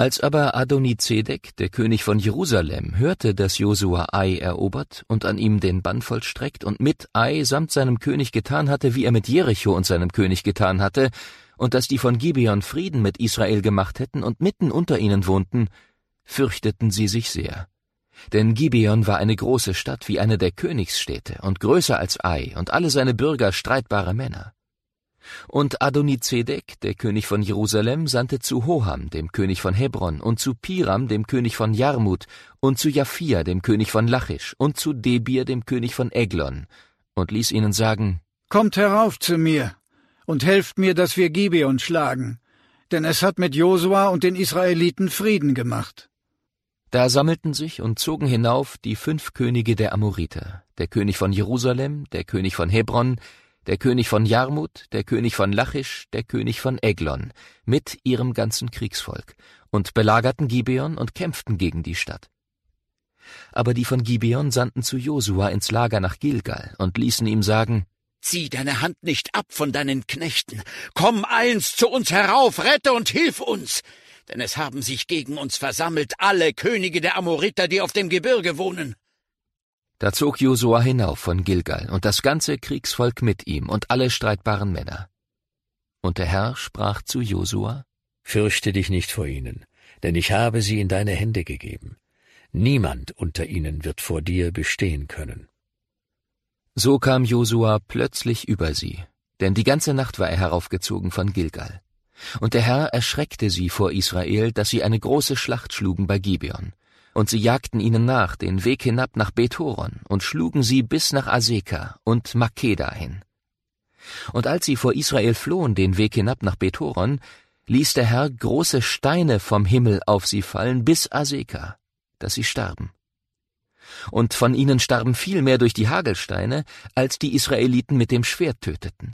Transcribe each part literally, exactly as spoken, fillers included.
Als aber Adonizedek, der König von Jerusalem, hörte, dass Josua Ai erobert und an ihm den Bann vollstreckt und mit Ai samt seinem König getan hatte, wie er mit Jericho und seinem König getan hatte, und dass die von Gibeon Frieden mit Israel gemacht hätten und mitten unter ihnen wohnten, fürchteten sie sich sehr. Denn Gibeon war eine große Stadt wie eine der Königsstädte und größer als Ai und alle seine Bürger streitbare Männer. Und Adonizedek, der König von Jerusalem, sandte zu Hoham, dem König von Hebron, und zu Piram, dem König von Jarmut, und zu Japhia, dem König von Lachisch, und zu Debir, dem König von Eglon, und ließ ihnen sagen: Kommt herauf zu mir und helft mir, dass wir Gibeon schlagen, denn es hat mit Josua und den Israeliten Frieden gemacht. Da sammelten sich und zogen hinauf die fünf Könige der Amoriter, der König von Jerusalem, der König von Hebron, der König von Jarmut, der König von Lachisch, der König von Eglon, mit ihrem ganzen Kriegsvolk, und belagerten Gibeon und kämpften gegen die Stadt. Aber die von Gibeon sandten zu Josua ins Lager nach Gilgal und ließen ihm sagen: Zieh deine Hand nicht ab von deinen Knechten, komm eilends zu uns herauf, rette und hilf uns, denn es haben sich gegen uns versammelt alle Könige der Amoriter, die auf dem Gebirge wohnen. Da zog Josua hinauf von Gilgal und das ganze Kriegsvolk mit ihm und alle streitbaren Männer. Und der Herr sprach zu Josua: Fürchte dich nicht vor ihnen, denn ich habe sie in deine Hände gegeben. Niemand unter ihnen wird vor dir bestehen können. So kam Josua plötzlich über sie, denn die ganze Nacht war er heraufgezogen von Gilgal. Und der Herr erschreckte sie vor Israel, dass sie eine große Schlacht schlugen bei Gibeon. Und sie jagten ihnen nach, den Weg hinab nach Beth-Horon, und schlugen sie bis nach Aseka und Makkeda hin. Und als sie vor Israel flohen, den Weg hinab nach Beth-Horon, ließ der Herr große Steine vom Himmel auf sie fallen bis Aseka, dass sie starben. Und von ihnen starben viel mehr durch die Hagelsteine, als die Israeliten mit dem Schwert töteten.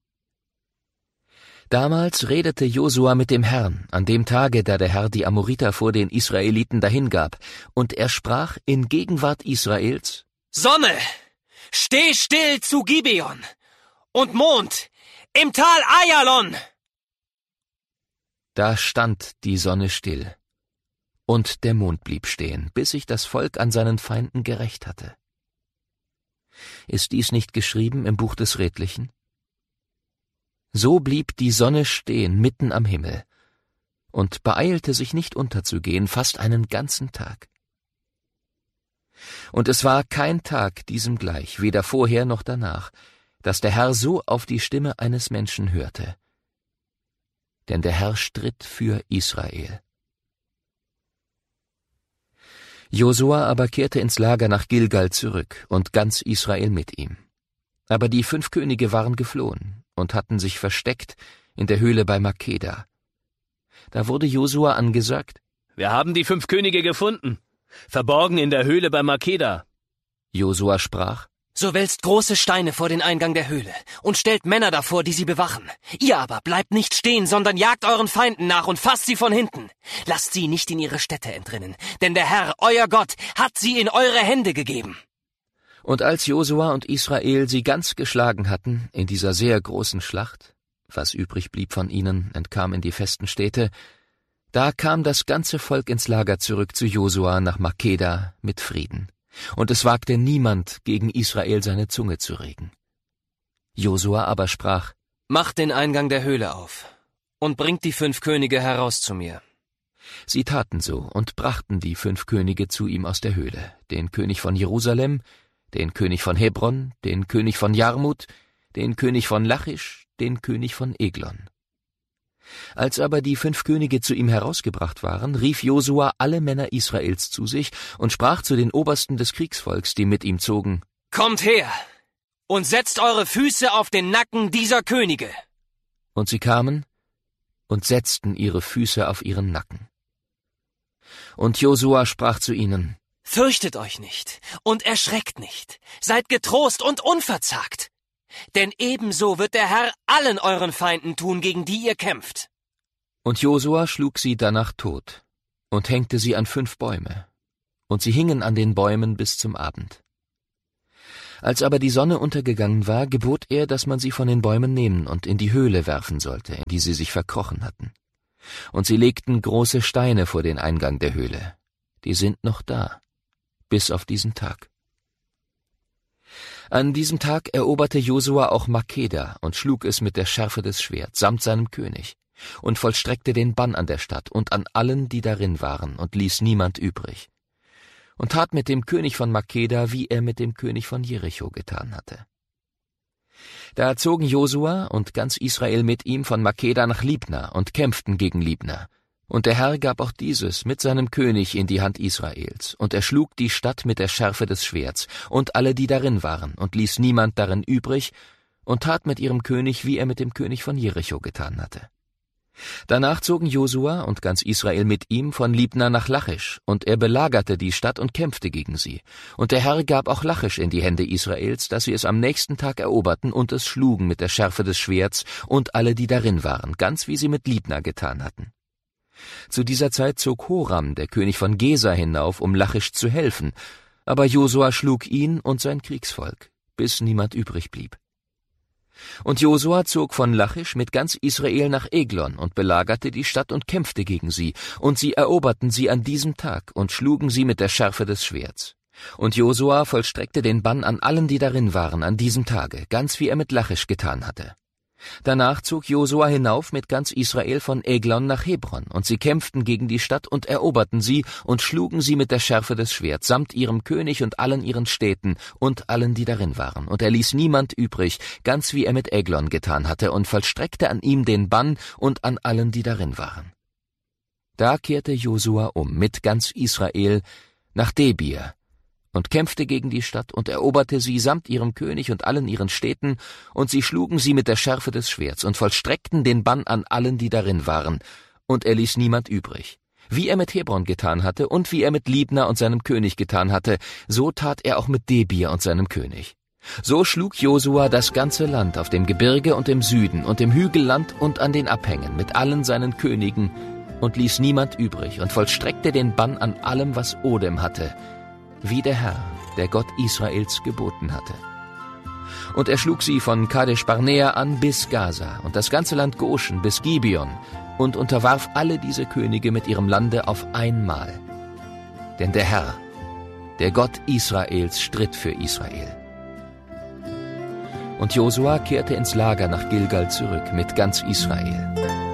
Damals redete Josua mit dem Herrn, an dem Tage, da der Herr die Amoriter vor den Israeliten dahingab, und er sprach in Gegenwart Israels: Sonne, steh still zu Gibeon, und Mond im Tal Ayalon. Da stand die Sonne still, und der Mond blieb stehen, bis sich das Volk an seinen Feinden gerächt hatte. Ist dies nicht geschrieben im Buch des Redlichen? So blieb die Sonne stehen mitten am Himmel und beeilte sich nicht unterzugehen, fast einen ganzen Tag. Und es war kein Tag diesem gleich, weder vorher noch danach, dass der Herr so auf die Stimme eines Menschen hörte. Denn der Herr stritt für Israel. Josua aber kehrte ins Lager nach Gilgal zurück und ganz Israel mit ihm. Aber die fünf Könige waren geflohen und hatten sich versteckt in der Höhle bei Makkeda. Da wurde Josua angesagt: Wir haben die fünf Könige gefunden, verborgen in der Höhle bei Makkeda. Josua sprach: So wälzt große Steine vor den Eingang der Höhle und stellt Männer davor, die sie bewachen. Ihr aber bleibt nicht stehen, sondern jagt euren Feinden nach und fasst sie von hinten. Lasst sie nicht in ihre Städte entrinnen, denn der Herr, euer Gott, hat sie in eure Hände gegeben. Und als Josua und Israel sie ganz geschlagen hatten in dieser sehr großen Schlacht, was übrig blieb von ihnen, entkam in die festen Städte, da kam das ganze Volk ins Lager zurück zu Josua nach Makkeda mit Frieden. Und es wagte niemand, gegen Israel seine Zunge zu regen. Josua aber sprach: Macht den Eingang der Höhle auf und bringt die fünf Könige heraus zu mir. Sie taten so und brachten die fünf Könige zu ihm aus der Höhle, den König von Jerusalem, den König von Hebron, den König von Jarmut, den König von Lachisch, den König von Eglon. Als aber die fünf Könige zu ihm herausgebracht waren, rief Josua alle Männer Israels zu sich und sprach zu den Obersten des Kriegsvolks, die mit ihm zogen: Kommt her und setzt eure Füße auf den Nacken dieser Könige. Und sie kamen und setzten ihre Füße auf ihren Nacken. Und Josua sprach zu ihnen: Fürchtet euch nicht und erschreckt nicht, seid getrost und unverzagt. Denn ebenso wird der Herr allen euren Feinden tun, gegen die ihr kämpft. Und Josua schlug sie danach tot und hängte sie an fünf Bäume, und sie hingen an den Bäumen bis zum Abend. Als aber die Sonne untergegangen war, gebot er, dass man sie von den Bäumen nehmen und in die Höhle werfen sollte, in die sie sich verkrochen hatten. Und sie legten große Steine vor den Eingang der Höhle. Die sind noch da, bis auf diesen Tag. An diesem Tag eroberte Josua auch Makkeda und schlug es mit der Schärfe des Schwerts samt seinem König und vollstreckte den Bann an der Stadt und an allen, die darin waren, und ließ niemand übrig. Und tat mit dem König von Makkeda, wie er mit dem König von Jericho getan hatte. Da zogen Josua und ganz Israel mit ihm von Makkeda nach Libna und kämpften gegen Libna. Und der Herr gab auch dieses mit seinem König in die Hand Israels, und er schlug die Stadt mit der Schärfe des Schwerts und alle, die darin waren, und ließ niemand darin übrig, und tat mit ihrem König, wie er mit dem König von Jericho getan hatte. Danach zogen Josua und ganz Israel mit ihm von Libna nach Lachisch, und er belagerte die Stadt und kämpfte gegen sie. Und der Herr gab auch Lachisch in die Hände Israels, dass sie es am nächsten Tag eroberten und es schlugen mit der Schärfe des Schwerts und alle, die darin waren, ganz wie sie mit Libna getan hatten. Zu dieser Zeit zog Horam, der König von Gesa, hinauf, um Lachisch zu helfen, aber Josua schlug ihn und sein Kriegsvolk, bis niemand übrig blieb. Und Josua zog von Lachisch mit ganz Israel nach Eglon und belagerte die Stadt und kämpfte gegen sie, und sie eroberten sie an diesem Tag und schlugen sie mit der Schärfe des Schwerts. Und Josua vollstreckte den Bann an allen, die darin waren, an diesem Tage, ganz wie er mit Lachisch getan hatte. Danach zog Josua hinauf mit ganz Israel von Eglon nach Hebron, und sie kämpften gegen die Stadt und eroberten sie und schlugen sie mit der Schärfe des Schwerts, samt ihrem König und allen ihren Städten und allen, die darin waren. Und er ließ niemand übrig, ganz wie er mit Eglon getan hatte, und vollstreckte an ihm den Bann und an allen, die darin waren. Da kehrte Josua um mit ganz Israel nach Debir und kämpfte gegen die Stadt und eroberte sie samt ihrem König und allen ihren Städten, und sie schlugen sie mit der Schärfe des Schwerts und vollstreckten den Bann an allen, die darin waren, und er ließ niemand übrig. Wie er mit Hebron getan hatte und wie er mit Libna und seinem König getan hatte, so tat er auch mit Debir und seinem König. So schlug Josua das ganze Land auf dem Gebirge und im Süden und im Hügelland und an den Abhängen mit allen seinen Königen und ließ niemand übrig und vollstreckte den Bann an allem, was Odem hatte, wie der Herr, der Gott Israels, geboten hatte. Und er schlug sie von Kadesh Barnea an bis Gaza und das ganze Land Goshen bis Gibeon und unterwarf alle diese Könige mit ihrem Lande auf einmal. Denn der Herr, der Gott Israels, stritt für Israel. Und Josua kehrte ins Lager nach Gilgal zurück mit ganz Israel.